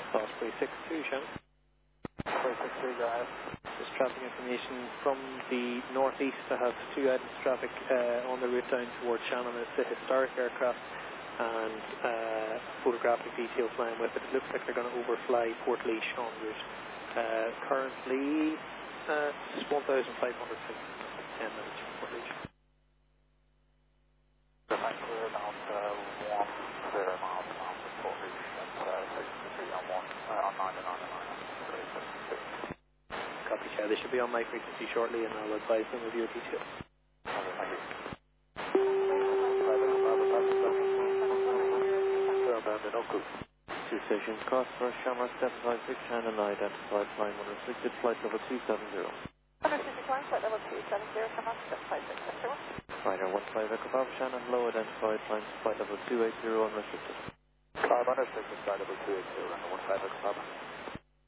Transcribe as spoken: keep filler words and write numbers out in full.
Osprey six two, Shannon. Osprey six two, go ahead. Just traffic information from the northeast. I have two items traffic uh, on the route down towards Shannon. It's a historic aircraft and uh, photographic detail flying with it. It looks like they're going to overfly Port Leash en route. Uh, currently, uh, it's one thousand five hundred feet, ten minutes from Port Leash. Thank you, about uh, one zero miles an hour from Port Leash, and uh, sixty-three on one, uh, on ninety-nine and nine, three seventy-two. Copy, Chair. They should be on my frequency shortly, and I'll advise them of your details. Okay, thank you. Two stations cross for Shamrock seven five six, Channel identified flying unrestricted, flight level two seven zero. Unrestricted flight, flight level two seven zero, Shamrock seven five six, Center one. Ryder one five Echo Bravo, Shannon, low identified, flying flight level two eight zero unrestricted. five unrestricted, flight level two eight zero, and one five Echo Bravo.